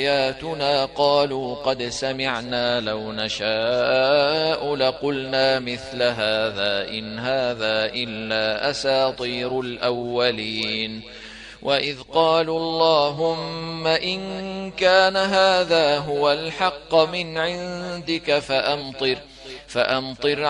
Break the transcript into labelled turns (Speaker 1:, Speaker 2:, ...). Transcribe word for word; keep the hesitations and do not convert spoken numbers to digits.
Speaker 1: آياتنا قالوا قد سمعنا لو نشاء لقلنا مثل هذا إن هذا إلا أساطير الأولين. وإذ قالوا اللهم إن كان هذا هو الحق من عندك فأمطر فأمطر